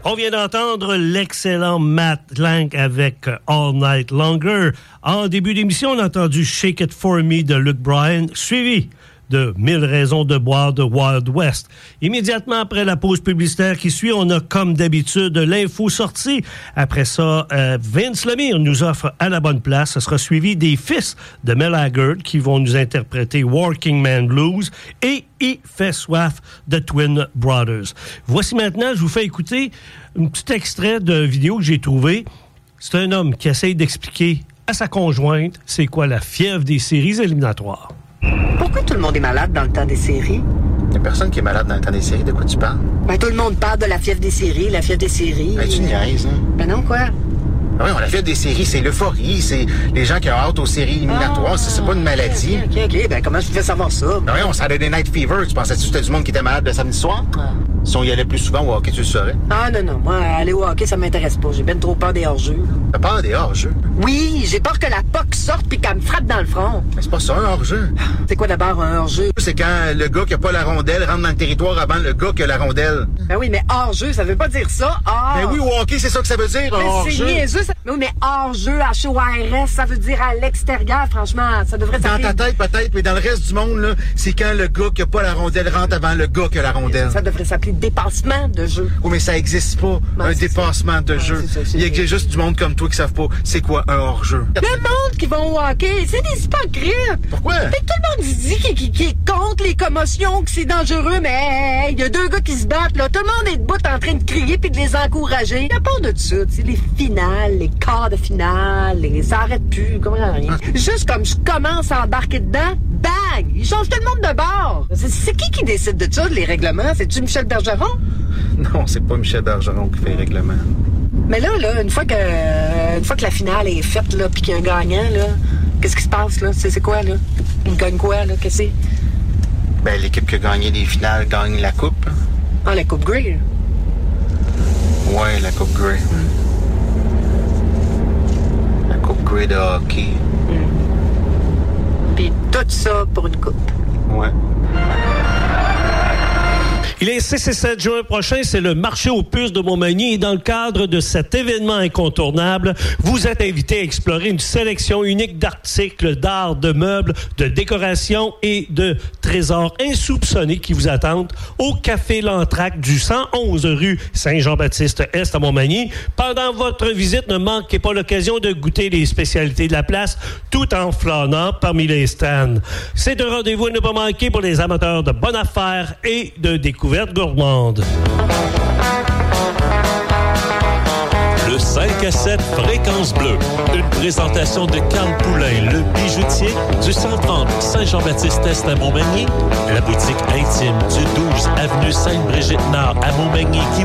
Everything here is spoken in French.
On vient d'entendre l'excellent Matt Lang avec All Night Longer. En début d'émission, on a entendu Shake It For Me de Luke Bryan, suivi de 1000 raisons de boire de Wild West. Immédiatement après la pause publicitaire qui suit, on a comme d'habitude l'info sortie. Après ça, Vince Lemire nous offre À la bonne place. Ce sera suivi des fils de Mel Haggard qui vont nous interpréter Working Man Blues et Il fait soif de Twin Brothers. Voici maintenant, je vous fais écouter un petit extrait de vidéo que j'ai trouvé. C'est un homme qui essaye d'expliquer à sa conjointe c'est quoi la fièvre des séries éliminatoires. Pourquoi tout le monde est malade dans le temps des séries? Il n'y a personne qui est malade dans le temps des séries. De quoi tu parles? Ben, tout le monde parle de la fièvre des séries, la fièvre des séries. Ben, tu niaises, hein? Ben non, quoi? Ah oui, la fièvre des séries, c'est l'euphorie, c'est les gens qui ont hâte aux séries éliminatoires, c'est pas une maladie. OK. Ben, comment je fais savoir ça? Ben oui, on s'en des Night Fever. Tu pensais-tu que c'était du monde qui était malade le samedi soir? Si on y allait plus souvent au hockey, tu le saurais. Ah, non. Moi, aller au hockey, ça m'intéresse pas. J'ai bien trop peur des hors-jeux. T'as peur des hors-jeux? Oui, j'ai peur que la POC sorte puis qu'elle me frappe dans le front. Mais c'est pas ça, un hors-jeu. C'est quoi d'abord un hors-jeu? C'est quand le gars qui a pas la rondelle rentre dans le territoire avant le gars qui a la rondelle. Ben oui, mais hors-jeu, ça veut pas dire ça. Ben oui, au hockey, c'est ça que ça veut dire, un hors-jeu. C'est niaiseux, ça. Mais oui, mais hors-jeu, H-O-R-S, ça veut dire à l'extérieur, franchement. Ça devrait Dans ta tête, peut-être, mais dans le reste du monde, là, c'est quand le gars qui a pas la rondelle rentre avant le gars qui a la rondelle. Ça devrait s'appeler dépassement de jeu. Oui, mais ça existe pas, un dépassement de jeu. Il y a juste du monde comme toi qui savent pas c'est quoi un hors-jeu. Le monde qui va au hockey, c'est des hypocrites. Pourquoi? Fait que tout le monde dit qu'il est contre les commotions, que c'est dangereux, mais il y a deux gars qui se battent, là. Tout le monde est debout en train de crier puis de les encourager. Il n'y a pas de ça, tu sais, les finales, les quarts de finale, ça arrête plus, comment rien. Juste comme je commence à embarquer dedans, bang! Ils changent tout le monde de bord. C'est qui décide de ça, les règlements? C'est-tu Michel Bergeron? Non, c'est pas Michel Bergeron qui fait les règlements. Mais là, une fois que la finale est faite, là, puis qu'il y a un gagnant, là, qu'est-ce qui se passe, là? C'est quoi, là? Il gagne quoi, là? Qu'est-ce que c'est? Ben, l'équipe qui a gagné les finales gagne la coupe. Ah, la Coupe Grey. Ouais, la Coupe Grey. La Coupe Grey de hockey. Puis tout ça pour une coupe. Ouais. Il est 6 et 7 juin prochain, c'est le marché aux puces de Montmagny et dans le cadre de cet événement incontournable, vous êtes invité à explorer une sélection unique d'articles d'art, de meubles, de décoration et de trésors insoupçonnés qui vous attendent au Café L'Entracte du 111 rue Saint-Jean-Baptiste-Est à Montmagny. Pendant votre visite, ne manquez pas l'occasion de goûter les spécialités de la place tout en flânant parmi les stands. C'est un rendez-vous à ne pas manquer pour les amateurs de bonnes affaires et de découvertes gourmandes. Le 5 à 7 Fréquence Bleue. Une présentation de Carl Poulain, le bijoutier du 130 Saint-Jean-Baptiste-Est à Montmagny. La boutique intime du 12 avenue Sainte-Brigitte-Nord à Montmagny qui